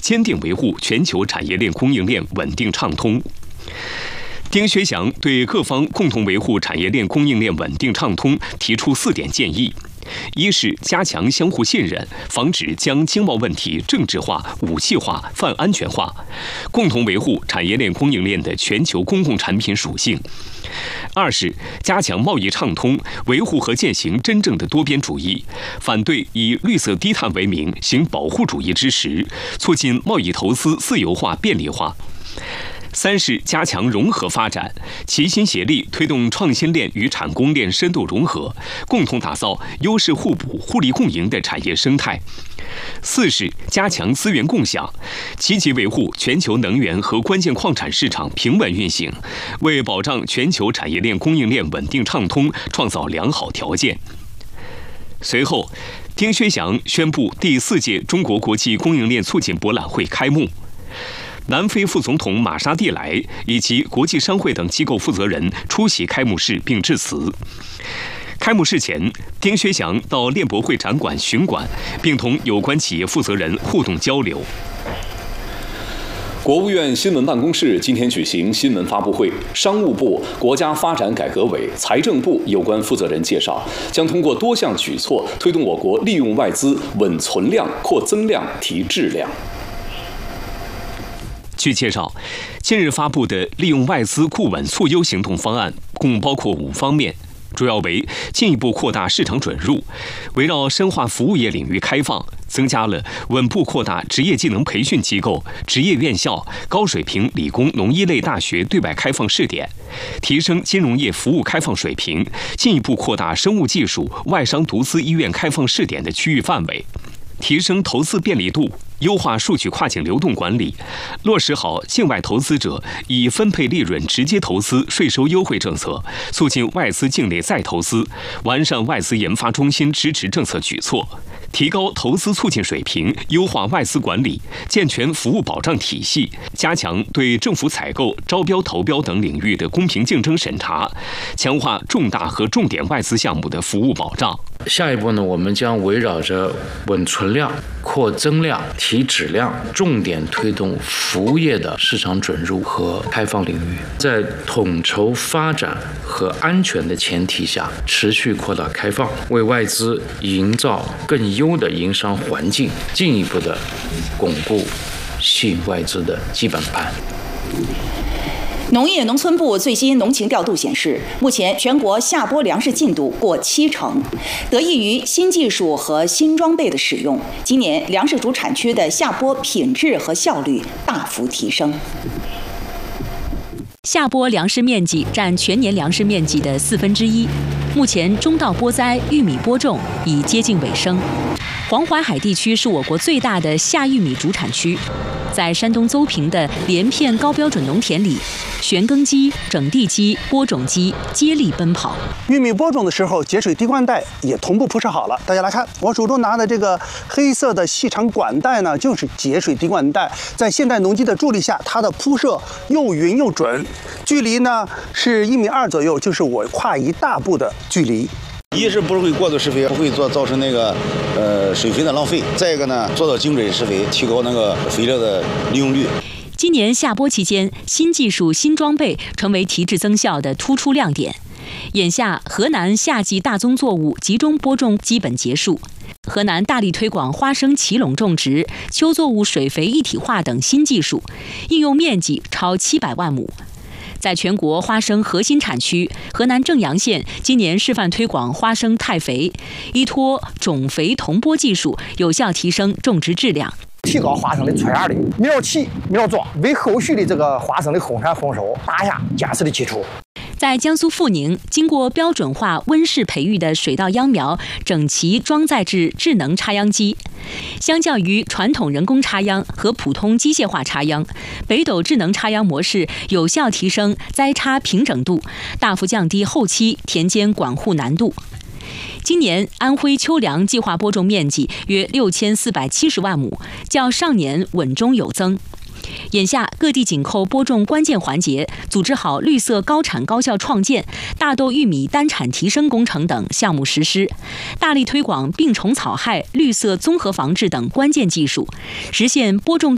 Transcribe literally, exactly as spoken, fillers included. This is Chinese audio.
坚定维护全球产业链供应链稳定畅通。丁薛祥对各方共同维护产业链供应链稳定畅通提出四点建议：一是加强相互信任，防止将经贸问题政治化、武器化、泛安全化，共同维护产业链供应链的全球公共产品属性；二是加强贸易畅通，维护和践行真正的多边主义，反对以绿色低碳为名行保护主义之实，促进贸易投资自由化便利化。三是加强融合发展，齐心协力推动创新链与产供链深度融合，共同打造优势互补、互利共赢的产业生态。四是加强资源共享，积极维护全球能源和关键矿产市场平稳运行，为保障全球产业链供应链稳定畅通创造良好条件。随后，丁薛祥宣布第四届中国国际供应链促进博览会开幕。南非副总统马沙蒂莱以及国际商会等机构负责人出席开幕式并致辞。开幕式前，丁薛祥到链博会展馆巡馆，并同有关企业负责人互动交流。 国务院新闻办公室今天举行新闻发布会，商务部、国家发展改革委、财政部有关负责人介绍，将通过多项举措推动我国利用外资稳存量、扩增量、提质量。 据介绍，近日发布的利用外资固稳促优行动方案共包括五方面，主要为进一步扩大市场准入，围绕深化服务业领域开放，增加了稳步扩大职业技能培训机构、职业院校、高水平理工农医类大学对外开放试点，提升金融业服务开放水平，进一步扩大生物技术外商独资医院开放试点的区域范围，提升投资便利度，优化数据跨境流动管理，落实好境外投资者以分配利润直接投资税收优惠政策，促进外资境内再投资，完善外资研发中心支持政策举措，提高投资促进水平，优化外资管理，健全服务保障体系，加强对政府采购、招标投标等领域的公平竞争审查，强化重大和重点外资项目的服务保障。 下一步呢，我们将围绕着稳存量、扩增量、提质量，重点推动服务业的市场准入和开放领域，在统筹发展和安全的前提下，持续扩大开放，为外资营造更优的营商环境，进一步的巩固吸引外资的基本盘。 农业农村部最新农情调度显示，目前全国下播粮食进度过七成，得益于新技术和新装备的使用，今年粮食主产区的下播品质和效率大幅提升。 下播粮食面积占全年粮食面积的四分之一，目前中稻播栽、玉米播种已接近尾声。黄淮海地区是我国最大的夏玉米主产区。在山东邹平的连片高标准农田里，旋耕机、整地机、播种机接力奔跑。 玉米播种的时候，节水滴灌带也同步铺设好了。大家来看，我手中拿的这个黑色的细长管带呢，就是节水滴灌带。在现代农机的助力下，它的铺设又匀又准，距离呢是一米二左右，就是我跨一大步的距离。 一是不会过度施肥，不会做造成那个呃水肥的浪费；再一个呢，做到精准施肥，提高那个肥料的利用率。 今年下播期间，新技术、新装备成为提质增效的突出亮点。眼下，河南夏季大宗作物集中播种基本结束，河南大力推广花生齐垄种植、秋作物水肥一体化等新技术，应用面积超七百万亩。在全国花生核心产区，河南正阳县今年示范推广花生汰肥，依托种肥同播技术，有效提升种植质量， 提高花生的出芽率，苗起苗壮，为后续的这个花生的丰产丰收打下坚实的基础。 在江苏阜宁，经过标准化温室培育的水稻秧苗整齐装载至智能插秧机。相较于传统人工插秧和普通机械化插秧，北斗智能插秧模式有效提升栽插平整度，大幅降低后期田间管护难度。今年安徽秋粮计划播种面积约六千四百七十万亩，较上年稳中有增。眼下，各地紧扣播种关键环节，组织好绿色高产高效创建、大豆、玉米单产提升工程等项目实施，大力推广病虫草害、绿色综合防治等关键技术，实现播种